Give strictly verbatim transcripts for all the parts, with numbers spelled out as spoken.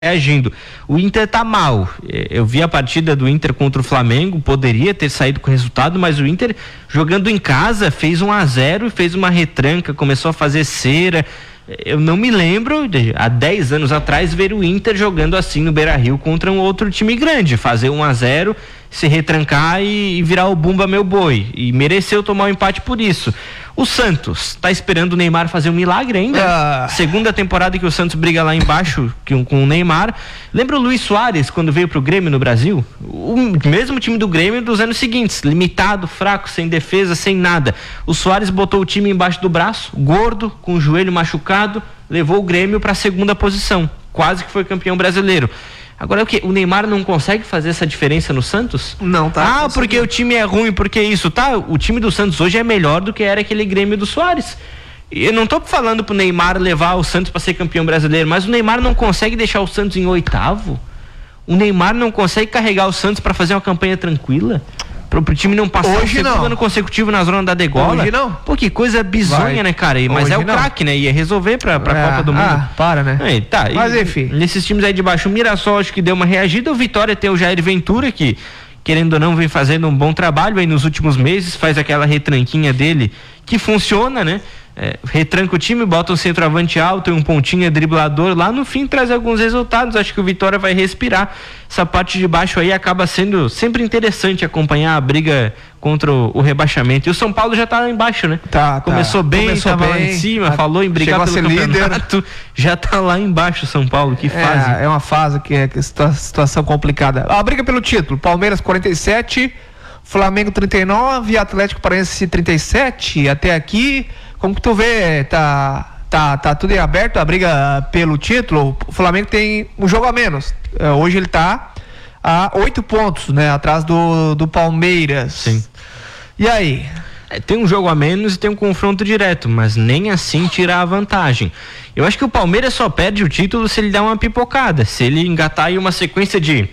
reagindo. O Inter tá mal. Eu vi a partida do Inter contra o Flamengo, poderia ter saído com o resultado, mas o Inter jogando em casa fez um a zero, fez uma retranca, começou a fazer cera. Eu não me lembro, de, há dez anos atrás, ver o Inter jogando assim no Beira-Rio contra um outro time grande, fazer um a zero, se retrancar e, e virar o bumba meu boi, e mereceu tomar o um empate por isso. O Santos tá esperando o Neymar fazer um milagre ainda. Ah. Segunda temporada que o Santos briga lá embaixo com, com o Neymar. Lembra o Luis Soares quando veio pro Grêmio no Brasil? O mesmo time do Grêmio dos anos seguintes, limitado, fraco, sem defesa, sem nada. O Soares botou o time embaixo do braço, gordo, com o joelho machucado, levou o Grêmio para a segunda posição, quase que foi campeão brasileiro. Agora o que? O Neymar não consegue fazer essa diferença no Santos? Não, tá. Ah, porque o time é ruim, porque isso, tá? O time do Santos hoje é melhor do que era aquele Grêmio do Soares. Eu não tô falando pro Neymar levar o Santos para ser campeão brasileiro, mas o Neymar não consegue deixar o Santos em oitavo? O Neymar não consegue carregar o Santos para fazer uma campanha tranquila? Pro, pro time não passar hoje o segundo ano consecutivo na zona da degola? Hoje não. Pô, que coisa bizonha, Vai. né, cara? E, mas hoje é o craque, né? Ia resolver pra, pra é, Copa do Mundo. Ah, para, né? Aí, tá. Mas e, enfim. Nesses times aí de baixo, o Mirassol acho que deu uma reagida. O Vitória tem o Jair Ventura, que, querendo ou não, vem fazendo um bom trabalho aí nos últimos meses, faz aquela retranquinha dele que funciona, né? É, retranca o time, bota um centroavante alto e um pontinha driblador, lá no fim traz alguns resultados. Acho que o Vitória vai respirar. Essa parte de baixo aí acaba sendo sempre interessante acompanhar a briga contra o, o rebaixamento. E o São Paulo já tá lá embaixo, né? Tá, Começou tá. bem, Começou tava bem, lá em cima, tá, falou em brigar pelo campeonato, líder. Já tá lá embaixo o São Paulo, que fase. É, é uma fase que é que situa- situação complicada. A briga pelo título, Palmeiras quarenta e sete, Flamengo trinta e nove, Atlético Paranaense trinta e sete, até aqui, como que tu vê, tá, tá, tá tudo em aberto, a briga pelo título. O Flamengo tem um jogo a menos, é, hoje ele tá a oito pontos, né, atrás do, do Palmeiras. Sim. E aí? É, tem um jogo a menos e tem um confronto direto, mas nem assim tirar a vantagem. Eu acho que o Palmeiras só perde o título se ele der uma pipocada, se ele engatar aí uma sequência de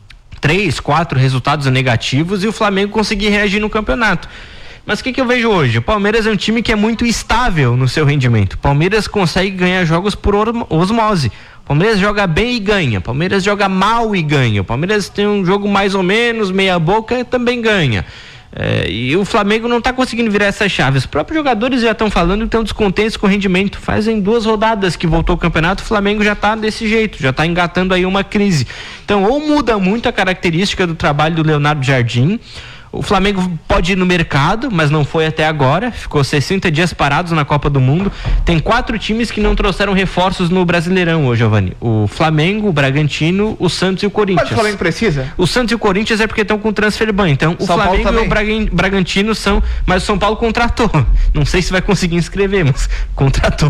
três, quatro resultados negativos e o Flamengo conseguir reagir no campeonato. Mas o que, que eu vejo hoje? O Palmeiras é um time que é muito estável no seu rendimento. O Palmeiras consegue ganhar jogos por osmose. O Palmeiras joga bem e ganha. O Palmeiras joga mal e ganha. O Palmeiras tem um jogo mais ou menos, meia boca, e também ganha. É, e o Flamengo não está conseguindo virar essa chave. Os próprios jogadores já estão falando que estão descontentes com o rendimento. Fazem duas rodadas que voltou o campeonato, o Flamengo já está desse jeito, já está engatando aí uma crise. Então, ou muda muito a característica do trabalho do Leonardo Jardim. O Flamengo pode ir no mercado, mas não foi até agora. Ficou sessenta dias parados na Copa do Mundo. Tem quatro times que não trouxeram reforços no Brasileirão hoje, Giovanni. O Flamengo, o Bragantino, o Santos e o Corinthians. Mas o Flamengo precisa? O Santos e o Corinthians é porque estão com transfer ban. Então, o São Flamengo e o Bragan- Bragantino são... Mas o São Paulo contratou. Não sei se vai conseguir inscrever, mas contratou.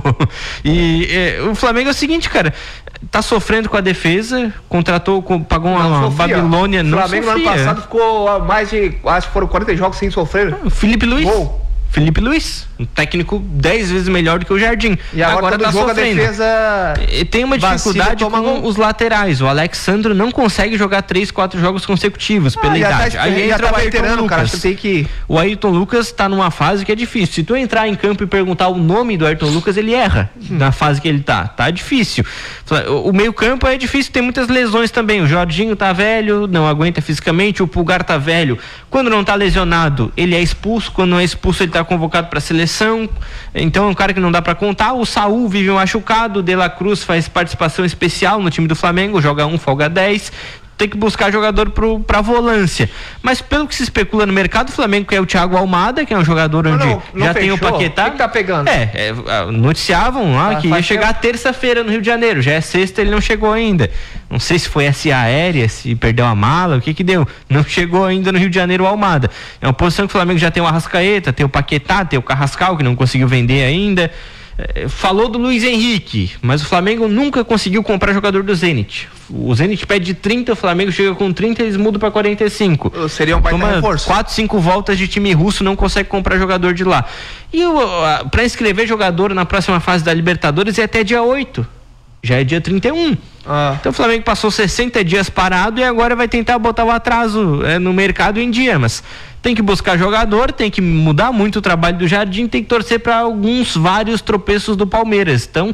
E é, o Flamengo é o seguinte, cara... Tá sofrendo com a defesa, contratou, pagou uma, uma Babilônia, não sofria. O Flamengo no ano passado ficou mais de, acho que foram quarenta jogos sem sofrer. O Felipe Luiz. Gol. Felipe Luiz, um técnico dez vezes melhor do que o Jardim. E agora, agora tá jogo sofrendo. A defesa e tem uma dificuldade com gol. Os laterais. O Alexandro não consegue jogar três, quatro jogos consecutivos ah, pela idade. Tá, Aí entra tá o Ayrton Lucas. Cara, tem que... O Ayrton Lucas tá numa fase que é difícil. Se tu entrar em campo e perguntar o nome do Ayrton Lucas, ele erra hum. na fase que ele tá. Tá difícil. O meio campo é difícil, tem muitas lesões também. O Jorginho tá velho, não aguenta fisicamente. O Pulgar tá velho. Quando não tá lesionado, ele é expulso. Quando não é expulso, ele tá convocado pra seleção. Então é um cara que não dá pra contar. O Saúl vive machucado. O De La Cruz faz participação especial no time do Flamengo, joga um, folga dez. Tem que buscar jogador pro, pra volância. Mas pelo que se especula no mercado, o Flamengo quer o Thiago Almada, que é um jogador onde não, não já fechou. Tem o Paquetá. O que tá pegando? É, é noticiavam lá ah, que ia chegar tempo. terça-feira no Rio de Janeiro. Já é sexta, ele não chegou ainda. Não sei se foi S A aérea, se perdeu a mala, o que que deu. Não chegou ainda no Rio de Janeiro o Almada. É uma posição que o Flamengo já tem o Arrascaeta, tem o Paquetá, tem o Carrascal, que não conseguiu vender ainda. Falou do Luiz Henrique, mas o Flamengo nunca conseguiu comprar jogador do Zenit. O Zenit pede trinta, o Flamengo chega com trinta e eles mudam para quarenta e cinco. Seria um baita reforço. quatro, cinco voltas de time russo, não consegue comprar jogador de lá. E para inscrever jogador na próxima fase da Libertadores é até dia oito. Já é dia trinta e um. Ah. Então o Flamengo passou sessenta dias parado e agora vai tentar botar o atraso é, no mercado em dia, mas tem que buscar jogador, tem que mudar muito o trabalho do Jardim, tem que torcer para alguns vários tropeços do Palmeiras. Então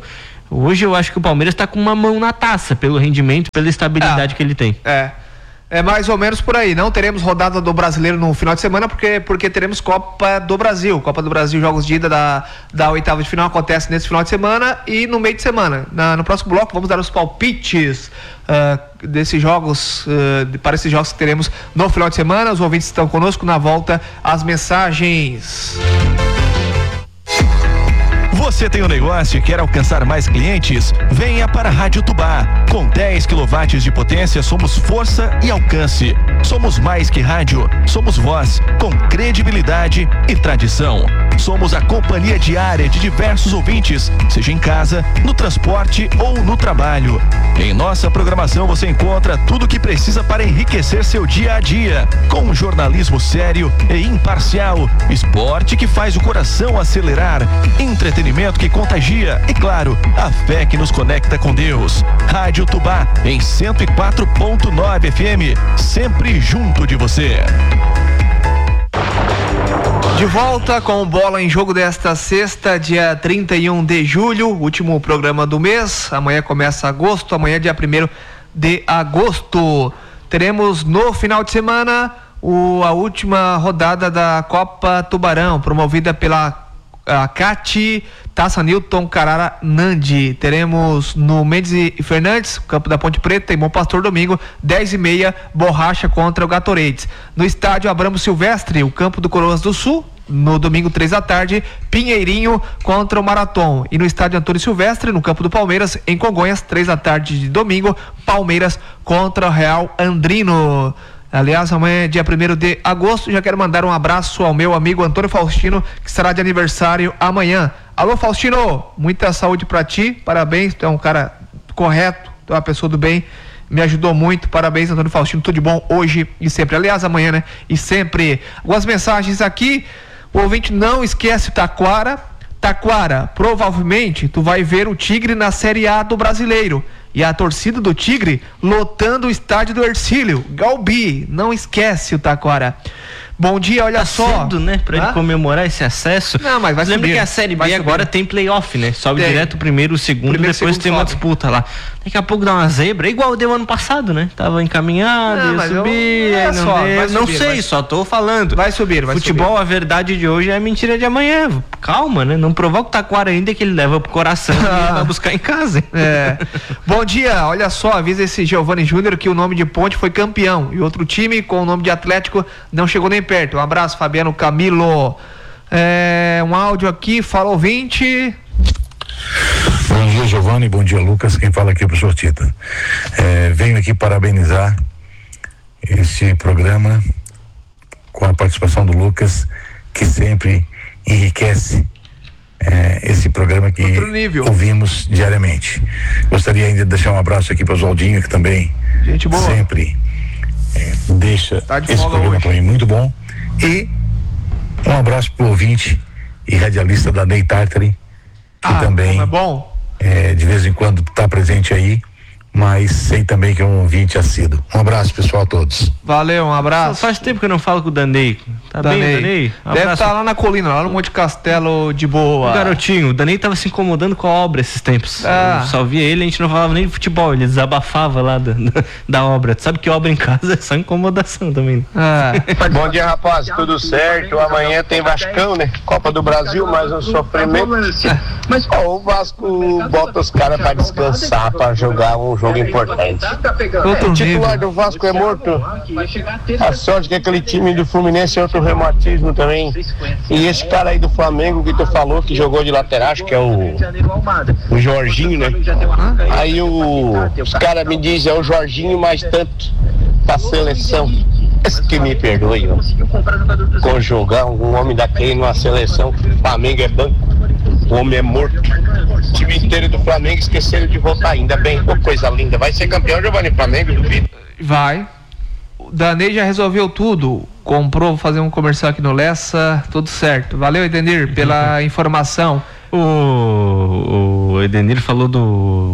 Hoje eu acho que o Palmeiras está com uma mão na taça, pelo rendimento, pela estabilidade ah, que ele tem. É. É mais ou menos por aí. Não teremos rodada do Brasileiro no final de semana, porque, porque teremos Copa do Brasil. Copa do Brasil, jogos de ida da, da oitava de final acontece nesse final de semana e no meio de semana. Na, no próximo bloco vamos dar os palpites uh, desses jogos, uh, para esses jogos que teremos no final de semana. Os ouvintes estão conosco, na volta as mensagens. Você tem um negócio e quer alcançar mais clientes? Venha para a Rádio Tubá. Com dez quilowatts de potência, somos força e alcance. Somos mais que rádio, somos voz, com credibilidade e tradição. Somos a companhia diária de diversos ouvintes, seja em casa, no transporte ou no trabalho. Em nossa programação você encontra tudo o que precisa para enriquecer seu dia a dia, com um jornalismo sério e imparcial, esporte que faz o coração acelerar, entretenimento que contagia e, claro, a fé que nos conecta com Deus. Rádio Tubá em cento e quatro ponto nove F M, sempre junto de você. De volta com Bola em Jogo desta sexta, dia trinta e um de julho, último programa do mês. Amanhã começa agosto, amanhã dia primeiro de agosto. Teremos no final de semana o, a última rodada da Copa Tubarão, promovida pela a Cati Taça Newton Carara Nandi. Teremos no Mendes e Fernandes, campo da Ponte Preta, em Bom Pastor, domingo, dez e meia, Borracha contra o Gatorades. No estádio Abramo Silvestre, o campo do Coroas do Sul, no domingo, três da tarde, Pinheirinho contra o Marathon. E no estádio Antônio Silvestre, no campo do Palmeiras, em Congonhas, três da tarde de domingo, Palmeiras contra o Real Andrino. Aliás, amanhã é dia primeiro de agosto. Já quero mandar um abraço ao meu amigo Antônio Faustino, que estará de aniversário amanhã. Alô, Faustino, muita saúde pra ti, parabéns, tu é um cara correto, tu é uma pessoa do bem, me ajudou muito, parabéns, Antônio Faustino, tudo de bom hoje e sempre. Aliás, amanhã, né? E sempre. Algumas mensagens aqui, o ouvinte não esquece Taquara. Taquara, provavelmente tu vai ver o Tigre na Série A do Brasileiro. E a torcida do Tigre lotando o estádio do Hercílio. Galbi, não esquece o Taquara. Bom dia, olha tá só. Cedo, né? Pra ah? ele comemorar esse acesso. Não, mas vai Lembra subir. que a Série B agora tem playoff, né? Sobe tem. direto o primeiro, o segundo, primeiro, depois segundo tem uma sobe. disputa lá. Daqui a pouco dá uma zebra, igual deu ano passado, né? Tava encaminhado, não, ia subir, eu... não, não, deu, não subir, sei, vai... só tô falando. Vai subir, vai Futebol, subir. A verdade de hoje é a mentira de amanhã. Calma, né? Não provoca o Taquara ainda, que ele leva pro coração ah. e ele vai buscar em casa. É. Bom dia, olha só, avisa esse Giovanni Júnior que o nome de Ponte foi campeão e outro time com o nome de Atlético não chegou nem perto. Um abraço, Fabiano Camilo. É, um áudio aqui, fala ouvinte. Bom dia, Giovanni, bom dia, Lucas, quem fala aqui é o professor Tita. É, venho aqui parabenizar esse programa com a participação do Lucas, que sempre enriquece é, esse programa que ouvimos diariamente. Gostaria ainda de deixar um abraço aqui para o Oswaldinho, que também Gente boa. sempre é, deixa tá de esse programa para mim muito bom. E um abraço para o ouvinte e radialista da Ney Tartari, que ah, também é bom. É, de vez em quando está presente aí, mas sei também que é um ouvinte assíduo. Um abraço, pessoal, a todos. Valeu, um abraço. Faz tempo que eu não falo com o Danei. Tá Danei. bem, Danei? Um Deve estar tá lá na colina, lá no Monte Castelo de boa. O garotinho, o Danei tava se incomodando com a obra esses tempos. Ah. Eu só via ele, a gente não falava nem de futebol, ele desabafava lá da, da, da obra. Tu sabe que obra em casa é só incomodação também. Ah. Bom dia, rapaz, tudo certo? Amanhã tem Vascão, né? Copa do Brasil, mais um sofrimento. Mas ó, o Vasco bota os caras pra descansar, pra jogar um jogo importante. O titular do Vasco é morto. A sorte que aquele time do Fluminense é outro reumatismo também. E esse cara aí do Flamengo que tu falou, que jogou de lateral, acho que é o, o Jorginho, né? Aí o, os caras me dizem, é o Jorginho mais tanto pra seleção. Esse que me perdoe, ó. Conjugar um homem daquele numa seleção, o Flamengo é banco, o homem é morto. O time inteiro do Flamengo esqueceram de votar, ainda bem, oh, coisa linda. Vai ser campeão, Giovanni, Flamengo, duvido? Vai. O Danei já resolveu tudo. Comprou, fazer um comercial aqui no Lessa, tudo certo. Valeu, Edenir, pela informação. O, o Edenir falou do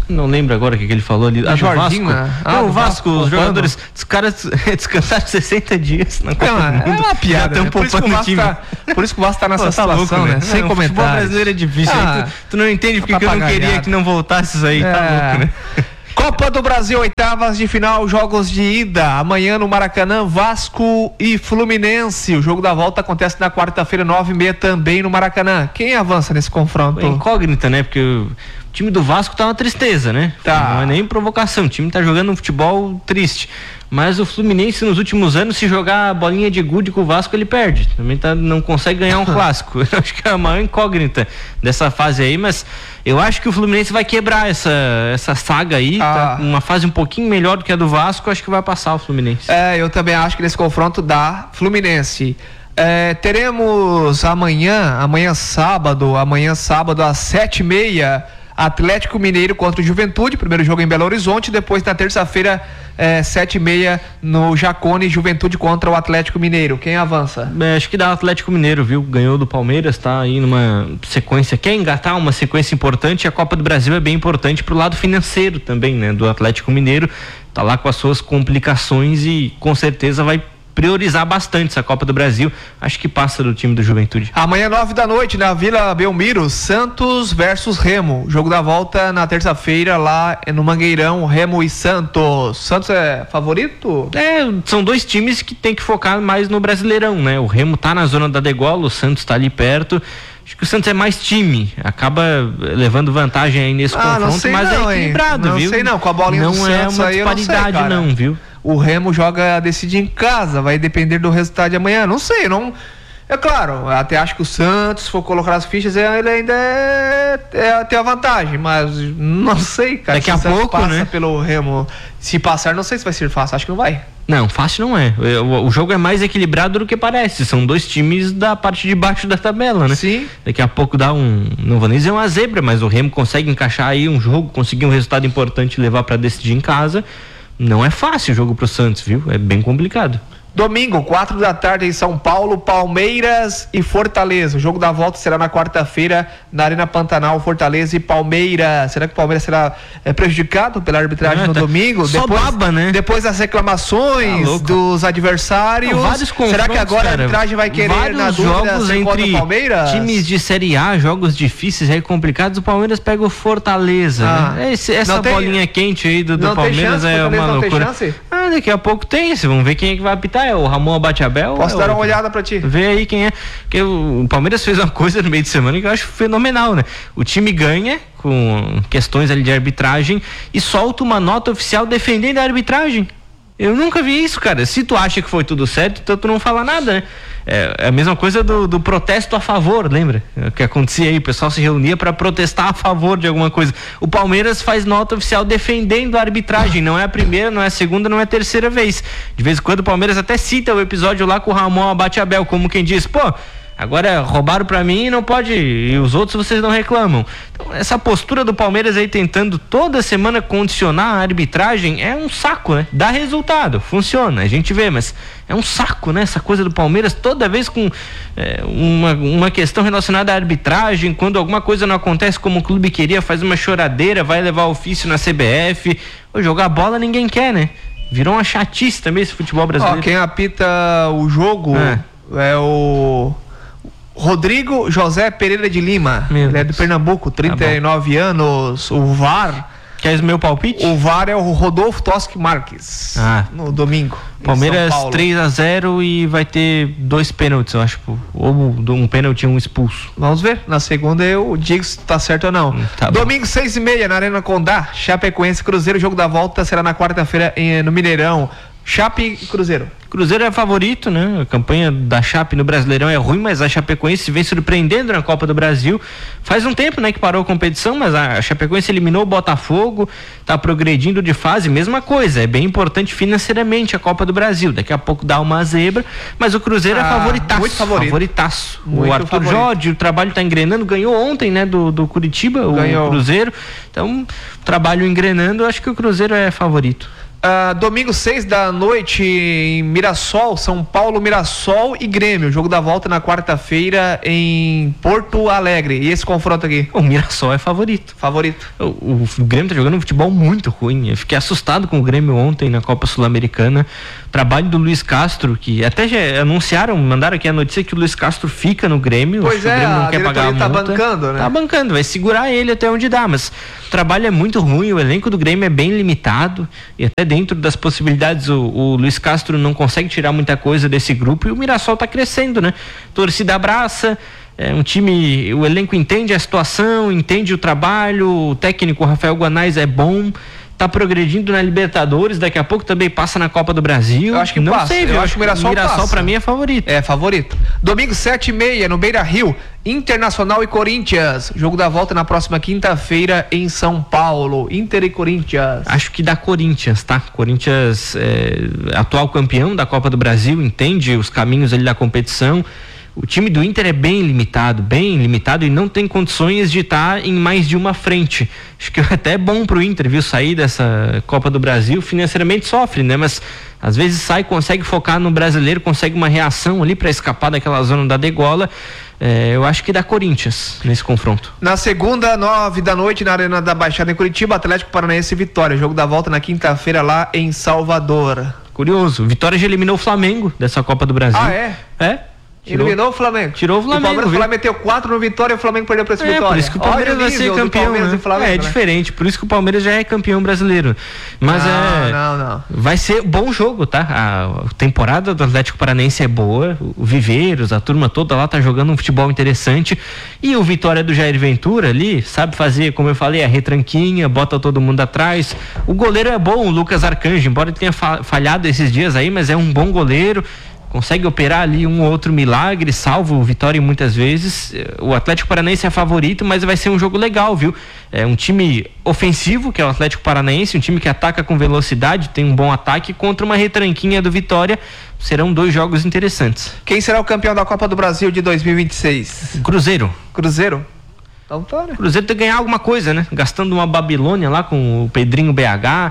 Não lembro agora o que, que ele falou ali. Ah, do Jorginho, Vasco. né? Ah, Não, do o Vasco, Vasco, os jogadores, os caras descansaram sessenta dias na Copa Não, do Mundo. é uma piada, Já né? Por isso que o Vasco tá, por isso que o Vasco tá nessa Pô, tá situação, louco, né? né? Sem Não, o futebol comentários. brasileiro é difícil. Ah, Aí tu, tu não entende porque que eu não papagaiada. queria que não voltasse isso aí. Tá É. louco, né? Copa do Brasil, oitavas de final, jogos de ida. Amanhã no Maracanã, Vasco e Fluminense. O jogo da volta acontece na quarta-feira, nove e meia, também no Maracanã. Quem avança nesse confronto? É incógnita, né? Porque o time do Vasco tá uma tristeza, né? Tá. Não é nem provocação. O time tá jogando um futebol triste. Mas o Fluminense, nos últimos anos, se jogar a bolinha de gude com o Vasco, ele perde. Também tá, não consegue ganhar um clássico. Eu acho que é a maior incógnita dessa fase aí, mas eu acho que o Fluminense vai quebrar essa, essa saga aí. Ah. Tá uma fase um pouquinho melhor do que a do Vasco, acho que vai passar o Fluminense. É, eu também acho que nesse confronto dá Fluminense. É, teremos amanhã, amanhã sábado, amanhã sábado às sete e meia, Atlético Mineiro contra o Juventude, primeiro jogo em Belo Horizonte, depois na terça-feira, é, sete e meia no Jacone, Juventude contra o Atlético Mineiro. Quem avança? É, acho que dá o Atlético Mineiro, viu? Ganhou do Palmeiras, tá aí numa sequência, quer engatar uma sequência importante. A Copa do Brasil é bem importante pro lado financeiro também, né? Do Atlético Mineiro, tá lá com as suas complicações e com certeza vai priorizar bastante essa Copa do Brasil. Acho que passa do time do Juventude. Amanhã, nove da noite, na Vila Belmiro, Santos versus Remo. Jogo da volta na terça-feira, lá no Mangueirão, Remo e Santos. Santos é favorito? É, são dois times que tem que focar mais no Brasileirão, né? O Remo tá na zona da degola, o Santos tá ali perto. Acho que o Santos é mais time, acaba levando vantagem aí nesse Ah, não confronto, sei mas não, é hein? equilibrado, Não viu? sei não, com a bolinha não do é Santos uma aí eu não sei, disparidade cara. não, viu? O Remo joga decidir em casa, vai depender do resultado de amanhã. Não sei, não. É claro, até acho que o Santos, se for colocar as fichas, ele ainda é, é, tem a vantagem, mas não sei, cara. Daqui se a o Santos pouco, passa né? pelo Remo. Se passar, não sei se vai ser fácil, acho que não vai. Não, fácil não é. O, o jogo é mais equilibrado do que parece. São dois times da parte de baixo da tabela, né? Sim. Daqui a pouco dá um, não vou nem dizer uma zebra, mas o Remo consegue encaixar aí um jogo, conseguir um resultado importante e levar para decidir em casa. Não é fácil o jogo pro Santos, viu? É bem complicado. Domingo, quatro da tarde em São Paulo, Palmeiras e Fortaleza. O jogo da volta será na quarta-feira na Arena Pantanal, Fortaleza e Palmeiras. Será que o Palmeiras será é, prejudicado pela arbitragem Ah, no tá. domingo? Só depois, baba, né? Depois das reclamações Tá louco. dos adversários. Não, vários será que confrontos, agora cara. a arbitragem vai querer Vários na dúvida jogos ser contra entre o Palmeiras? times de Série A, jogos difíceis aí complicados, o Palmeiras pega o Fortaleza, Ah. né? Esse, essa Não tem- bolinha quente aí do, do não tem Palmeiras chance, é Fortaleza uma não tem loucura. chance? Ah, daqui a pouco tem esse, vamos ver quem é que vai apitar, é o Ramon Abateabel? Posso é dar uma outro? olhada pra ti? Vê aí quem é. Porque o Palmeiras fez uma coisa no meio de semana que eu acho fenomenal, né? O time ganha com questões ali de arbitragem e solta uma nota oficial defendendo a arbitragem. Eu nunca vi isso, cara. Se tu acha que foi tudo certo, então tu não fala nada, né? É a mesma coisa do, do protesto a favor, lembra? O que acontecia aí, o pessoal se reunia para protestar a favor de alguma coisa. O Palmeiras faz nota oficial defendendo a arbitragem, não é a primeira, não é a segunda, não é a terceira vez. De vez em quando o Palmeiras até cita o episódio lá com o Ramon Abateabel, como quem diz, pô, agora roubaram pra mim e não pode, e os outros vocês não reclamam. Então, essa postura do Palmeiras aí tentando toda semana condicionar a arbitragem é um saco, né? Dá resultado, funciona, a gente vê, mas é um saco, né? Essa coisa do Palmeiras toda vez com é, uma, uma questão relacionada à arbitragem, quando alguma coisa não acontece como o clube queria, faz uma choradeira, vai levar ofício na C B F. Ou jogar bola ninguém quer, né? Virou uma chatice também esse futebol brasileiro. Ó, quem apita o jogo É. é o Rodrigo José Pereira de Lima. Meu Ele é de Deus. Pernambuco, trinta e nove anos. O V A R. Queres meu palpite? O V A R é o Rodolfo Toschi Marques. Ah. No domingo. em Palmeiras São Paulo. três a zero e vai ter dois pênaltis, eu acho. Ou um pênalti e um expulso. Vamos ver. Na segunda eu digo se tá certo ou não. Hum, tá bom. Domingo, seis e meia, na Arena Condá, Chapecoense Cruzeiro. O jogo da volta será na quarta-feira em- no Mineirão. Chape e Cruzeiro. Cruzeiro é favorito, né? A campanha da Chape no Brasileirão é ruim, mas a Chapecoense vem surpreendendo na Copa do Brasil. Faz um tempo, né, que parou a competição, mas a Chapecoense eliminou o Botafogo, tá progredindo de fase, mesma coisa. É bem importante financeiramente a Copa do Brasil. Daqui a pouco dá uma zebra, mas o Cruzeiro Ah, é favoritaço. muito favorito. Favoritaço. Muito o Arthur favorito. Jorge, o trabalho tá engrenando, ganhou ontem, né, do, do Curitiba, Ganhou. o Cruzeiro. Então, trabalho engrenando, eu acho que o Cruzeiro é favorito. Uh, domingo, seis da noite, em Mirassol, São Paulo, Mirassol e Grêmio. Jogo da volta na quarta-feira em Porto Alegre. E esse confronto aqui? O Mirassol é favorito. Favorito. O, o, o Grêmio tá jogando um futebol muito ruim. Eu fiquei assustado com o Grêmio ontem na Copa Sul-Americana. Trabalho do Luiz Castro, que até já anunciaram, mandaram aqui a notícia que o Luiz Castro fica no Grêmio. Pois é, o Grêmio não a quer pagar a multa. tá bancando, né? Tá bancando, vai segurar ele até onde dá, mas o trabalho é muito ruim, o elenco do Grêmio é bem limitado e até dentro das possibilidades o, o Luiz Castro não consegue tirar muita coisa desse grupo e o Mirassol tá crescendo, né? Torcida abraça, é um time, o elenco entende a situação, entende o trabalho, o técnico Rafael Guanais é bom, tá progredindo na Libertadores, daqui a pouco também passa na Copa do Brasil. Eu acho que não passa. sei, eu, eu acho que o Mirassol, Mirassol para mim é favorito. É favorito. Domingo sete e meia no Beira-Rio, Internacional e Corinthians. Jogo da volta na próxima quinta-feira em São Paulo. Inter e Corinthians. Acho que dá Corinthians, tá? Corinthians é atual campeão da Copa do Brasil, entende os caminhos ali da competição. O time do Inter é bem limitado, bem limitado e não tem condições de estar em mais de uma frente. Acho que até é bom pro Inter, viu, sair dessa Copa do Brasil. Financeiramente sofre, né? Mas às vezes sai, consegue focar no brasileiro, consegue uma reação ali para escapar daquela zona da degola. É, eu acho que dá Corinthians nesse confronto. Na segunda, nove da noite, na Arena da Baixada em Curitiba, Atlético Paranaense e Vitória. Jogo da volta na quinta-feira lá em Salvador. Curioso, Vitória já eliminou o Flamengo dessa Copa do Brasil. Ah, é? É. Tirou, eliminou o Flamengo. Tirou o Flamengo. O Flamengo meteu quatro no Vitória e o Flamengo perdeu para esse é, Vitória. Por isso que o Palmeiras vai ser campeão. Né? Flamengo, é, é diferente. Né? Por isso que o Palmeiras já é campeão brasileiro. Mas não, é. Não, não. Vai ser bom jogo, tá? A temporada do Atlético Paranaense é boa. O Viveiros, a turma toda lá tá jogando um futebol interessante. E o Vitória do Jair Ventura ali sabe fazer, como eu falei, a retranquinha, bota todo mundo atrás. O goleiro é bom, o Lucas Arcanjo, embora ele tenha falhado esses dias aí, mas é um bom goleiro. Consegue operar ali um ou outro milagre, salvo o Vitória muitas vezes. O Atlético Paranaense é favorito, mas vai ser um jogo legal, viu? É um time ofensivo, que é o Atlético Paranaense, um time que ataca com velocidade, tem um bom ataque, contra uma retranquinha do Vitória. Serão dois jogos interessantes. Quem será o campeão da Copa do Brasil de dois mil e vinte e seis? Cruzeiro. Cruzeiro? Então tá, né? Cruzeiro tem que ganhar alguma coisa, né? Gastando uma Babilônia lá com o Pedrinho B H.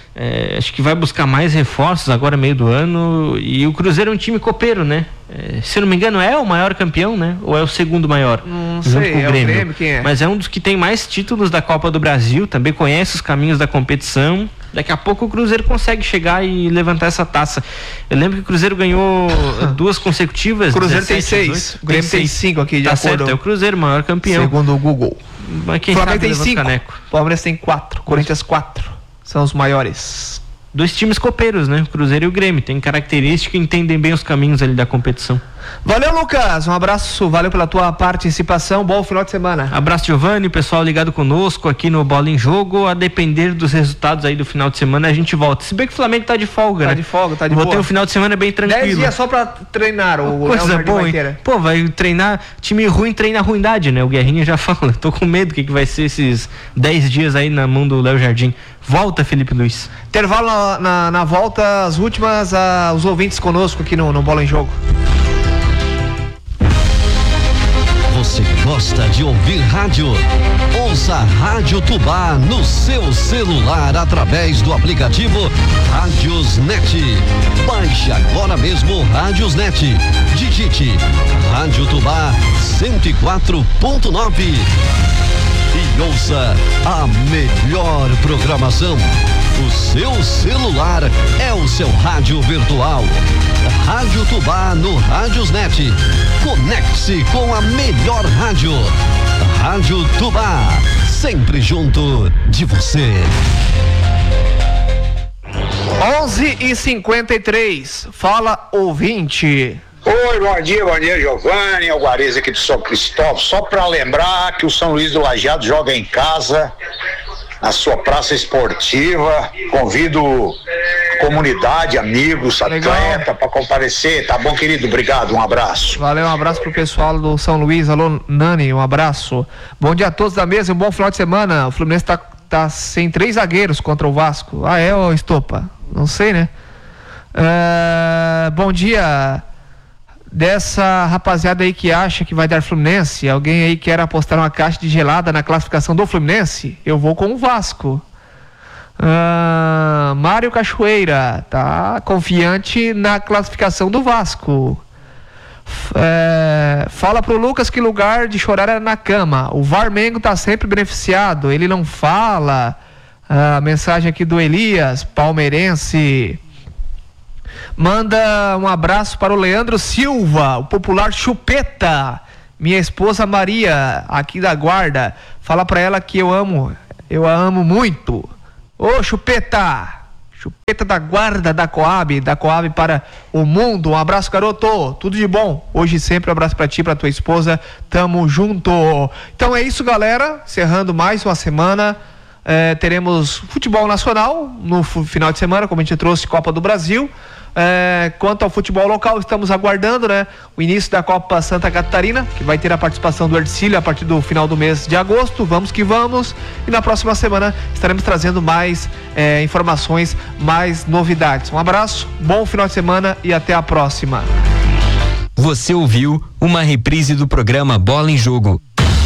É, acho que vai buscar mais reforços agora meio do ano, e o Cruzeiro é um time copeiro, né? É, se eu não me engano é o maior campeão, né? Ou é o segundo maior? Não sei, com o é Grêmio. o Grêmio, quem é? Mas é um dos que tem mais títulos da Copa do Brasil, também conhece os caminhos da competição. Daqui a pouco o Cruzeiro consegue chegar e levantar essa taça. Eu lembro que o Cruzeiro ganhou duas consecutivas. O Cruzeiro dezessete, tem seis, dezoito, o Grêmio tem cinco aqui, de tá acordo. certo, é o Cruzeiro, maior campeão. Segundo o Google. Mas quem Flamengo sabe tem cinco, caneco. Palmeiras tem quatro, Corinthians quatro. São os maiores. Dois times copeiros, né? O Cruzeiro e o Grêmio. Tem característica e entendem bem os caminhos ali da competição. Valeu, Lucas. Um abraço. Valeu pela tua participação. Bom final de semana. Abraço, Giovanni. Pessoal ligado conosco aqui no Bola em Jogo. A depender dos resultados aí do final de semana, a gente volta. Se bem que o Flamengo tá de folga, tá né? Tá de folga, tá de Vou boa. ter um final de semana bem tranquilo. Dez dias só pra treinar o Coisa boa, hein? Pô, vai treinar. Time ruim treina a ruindade, né? O Guerrinha já fala. Tô com medo do que, que vai ser esses dez dias aí na mão do Léo Jardim. Volta, Felipe Luiz. Intervalo na, na, na volta, as últimas, uh, os ouvintes conosco aqui no, no Bola em Jogo. Você gosta de ouvir rádio? Ouça a Rádio Tubá no seu celular através do aplicativo Rádiosnet. Baixe agora mesmo o Rádiosnet. Digite Rádio Tubá cento e quatro ponto nove. E ouça a melhor programação. O seu celular é o seu rádio virtual. Rádio Tubá no Rádiosnet. Conecte-se com a melhor rádio. Rádio Tubá, sempre junto de você. onze e cinquenta e três. Fala, ouvinte. Oi, bom dia, bom dia, Giovanni, Alvarez aqui do São Cristóvão. Só para lembrar que o São Luís do Lajeado joga em casa, na sua praça esportiva. Convido a comunidade, amigos, atleta para comparecer. Tá bom, querido? Obrigado, um abraço. Valeu, um abraço pro pessoal do São Luís. Alô, Nani, um abraço. Bom dia a todos da mesa, um bom final de semana. O Fluminense tá, tá sem três zagueiros contra o Vasco. Ah, é, ô Estopa? Não sei, né? Uh, bom dia. Dessa rapaziada aí que acha que vai dar Fluminense, alguém aí quer apostar uma caixa de gelada na classificação do Fluminense? Eu vou com o Vasco. Ah, Mário Cachoeira, tá confiante na classificação do Vasco. É, fala pro Lucas que lugar de chorar era na cama. O Varmengo tá sempre beneficiado, ele não fala. A mensagem aqui do Elias, palmeirense. Manda um abraço para o Leandro Silva, o popular Chupeta. Minha esposa Maria, aqui da Guarda. Fala para ela que eu amo, eu a amo muito. Ô Chupeta, Chupeta da Guarda da Coab, da Coab para o mundo. Um abraço, garoto, tudo de bom. Hoje sempre um abraço para ti, para tua esposa. Tamo junto. Então é isso, galera. Encerrando mais uma semana. É, teremos futebol nacional no final de semana, como a gente trouxe Copa do Brasil. É, quanto ao futebol local, estamos aguardando, né, o início da Copa Santa Catarina, que vai ter a participação do Ercílio a partir do final do mês de agosto. Vamos que vamos. E na próxima semana estaremos trazendo mais é, informações, mais novidades. Um abraço, bom final de semana e até a próxima. Você ouviu uma reprise do programa Bola em Jogo.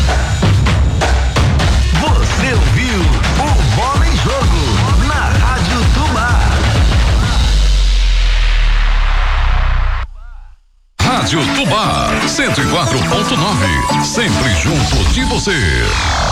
Você ouviu o Bola em Jogo na Rádio Tubá. Rádio Tubá, cento e quatro ponto nove, sempre junto de você.